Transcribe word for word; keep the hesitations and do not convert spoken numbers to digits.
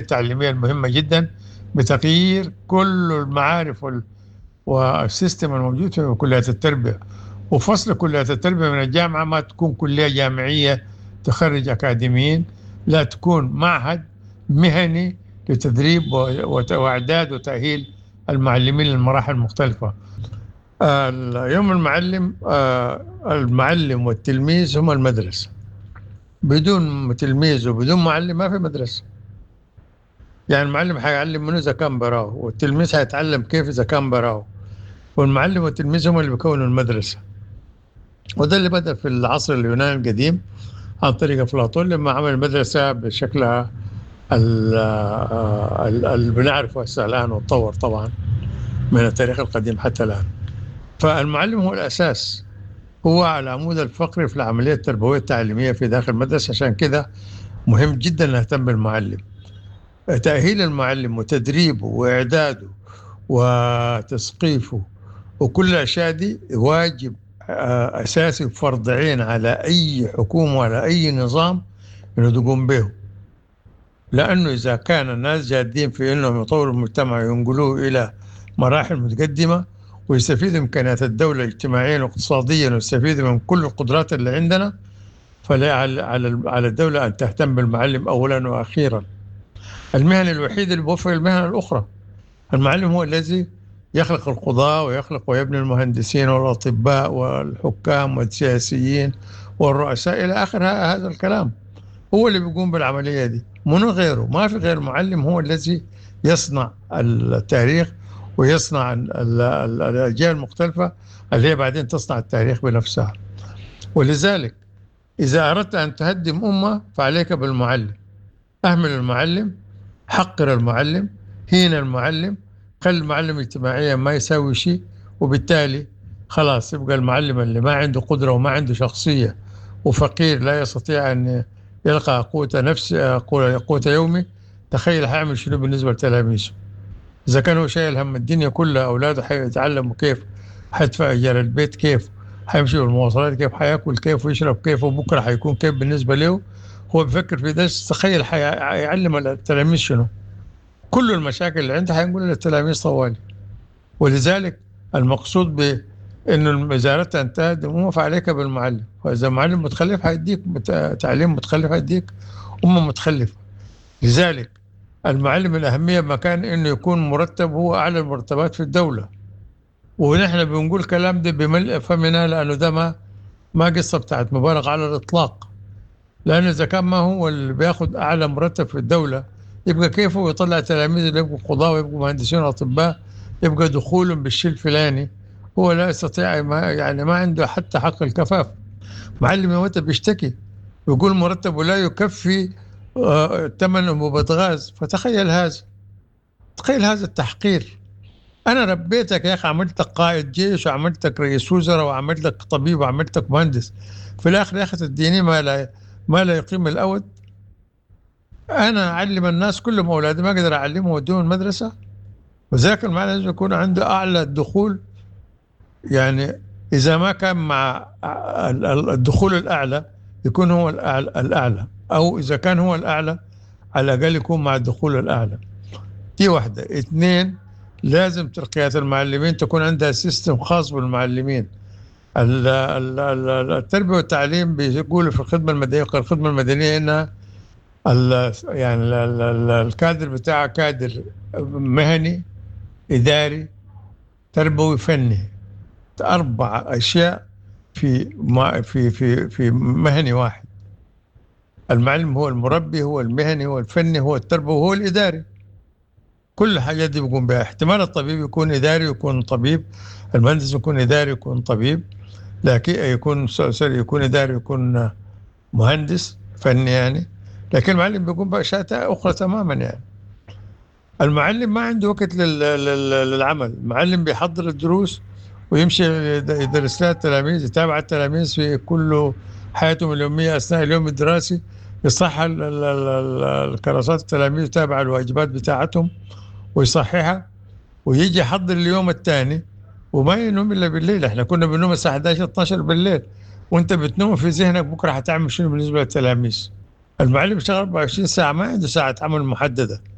التعليمية المهمة جدا بتغيير كل المعارف وال- والسيستم الموجود في كليات التربية. وفصل كليات التربية من الجامعة ما تكون كلية جامعية تخرج أكاديميين، لا تكون معهد مهني لتدريب و- وت- وإعداد وتأهيل المعلمين للمراحل المختلفة. آه، يوم المعلم، آه، المعلم والتلميذ هما المدرسة. بدون تلميذ وبدون معلم ما في مدرسة. يعني المعلم هيعلم منه إذا كان براه، والتلميذ هيتعلم كيف إذا كان براه، والمعلم والتلميذ هم اللي بيكونوا المدرسة. وده اللي بدأ في العصر اليوناني القديم عن طريق أفلاطون لما عمل المدرسة بشكلها ال- آه، ال- اللي بنعرفه هسه الآن، وتطور طبعا من التاريخ القديم حتى الآن. فالمعلم هو الأساس، هو العمود الفقري في العملية التربوية التعليمية في داخل المدرسة. عشان كده مهم جدا نهتم بالمعلم، تأهيل المعلم وتدريبه وإعداده وتثقيفه وكل الأشياء دي واجب آه، أساسي وفرض عين على أي حكومة وعلى أي نظام إنه تقوم به. لأنه إذا كان الناس جادين في إنهم يطوروا المجتمع وينقلوه إلى مراحل متقدمة ويستفيد من إمكانيات الدولة اجتماعيا واقتصاديا ويستفيد من كل القدرات اللي عندنا، فلا على على على الدولة أن تهتم بالمعلم أولا وأخيرا. المهنة الوحيدة اللي بوفر المهنة الأخرى. المعلم هو الذي يخلق القضاة ويخلق ويبني المهندسين والأطباء والحكام والسياسيين والرؤساء إلى آخر ه- هذا الكلام. هو اللي بيقوم بالعملية دي، منو غيره. ما في غير المعلم هو الذي يصنع التاريخ ويصنع ال- ال- ال- الأجيال المختلفة اللي هي بعدين تصنع التاريخ بنفسها. ولذلك إذا أردت أن تهدم أمة فعليك بالمعلم. أهمل المعلم، حقر المعلم، هين المعلم، خلي المعلم اجتماعيا ما يسوي شيء، وبالتالي خلاص يبقى المعلم اللي ما عنده قدرة وما عنده شخصية وفقير لا يستطيع أن يلقى قوة نفس قوة قوة يومي. تخيل حيعمل شنو بالنسبة لتلاميذه؟ إذا كان هو شايل هم الدنيا كلها، أولاده حيتعلموا كيف، حيدفع إيجار البيت كيف، حيمشي بالمواصلات كيف، حياكل كيف ويشرب كيف، وبكرة حيكون كيف بالنسبة له. هو بفكر في ده. تخيل حيعلم التلاميذ شنو؟ كل المشاكل اللي عنده حينقول للتلاميذ طوالي. ولذلك المقصود بأنه إذا أردت أن تهدم فعليك بالمعلم. وإذا معلم متخلف هيديك مت- تعليم متخلف، هيديك أمة متخلفة. لذلك المعلم الأهمية مكان إنه يكون مرتب، هو أعلى المرتبات في الدولة. ونحن بنقول كلام ده بملء فمنا، لأنه ده ما ما قصة بتاعت مبالغ على الإطلاق. لأن إذا كان ما هو اللي بياخد أعلى مرتب في الدولة، يبقى كيفه يطلع تلاميذ اللي يبقوا قضاة ويبقوا مهندسين وأطباء، يبقى دخولهم بالشيء الفلاني. هو لا يستطيع، ما يعني ما عنده حتى حق الكفاف. معلم يومتى بيشتكي يقول مرتبه لا يكفي آه، ثمن أنبوبة غاز. فتخيل هذا، تخيل هذا التحقير. أنا ربيتك يا أخي، عملتك قائد جيش وعملتك رئيس وزراء وعملتك طبيب وعملتك مهندس، في الآخر يا أخي تديني ما لا ما لا يقيم الأود. أنا أعلم الناس كلهم أولادي، ما أقدر أعلمهم ودون المدرسة. وذاك المعنى لازم يكون عنده أعلى الدخول. يعني إذا ما كان مع ال- ال- الدخول الأعلى يكون هو الأعلى, الأعلى، أو إذا كان هو الأعلى على الأقل يكون مع الدخول الأعلى. دي واحدة. اثنين، لازم ترقيات المعلمين تكون عندها سيستم خاص بالمعلمين. ال- ال- ال- التربية والتعليم بيقولوا في الخدمة المدنية، الخدمة المدنية إنها ال- يعني ال- ال- ال- الكادر بتاعها كادر مهني، إداري، تربوي، فني. أربع أشياء في ما في في في مهني واحد. المعلم هو المربي، هو المهني، هو الفني، هو التربوي، هو الإداري. كل الحاجات دي بيقوم بها. احتمال الطبيب يكون إداري ويكون طبيب، المهندس يكون إداري ويكون طبيب، لكن يكون سوري يكون إداري ويكون مهندس فني يعني. لكن المعلم بيقوم بأشياء أخرى تماما. يعني المعلم ما عنده وقت لل- لل- للعمل. المعلم بيحضر الدروس ويمشي يدرس لها التلاميذ، يتابع التلاميذ في كل حياتهم اليومية أثناء اليوم الدراسي، يصحح ال- ال- ال- الكراسات التلاميذ، يتابع الواجبات بتاعتهم ويصححها، ويجي يحضر اليوم الثاني. وما ينوم إلا بالليل. احنا كنا بننوم الساعة احداشر اتناشر بالليل، وانت بتنوم في ذهنك بكرة هتعمل شنو بالنسبة للتلاميذ. المعلم اشتغل أربعة وعشرين ساعة، ما عنده ساعة عمل محددة.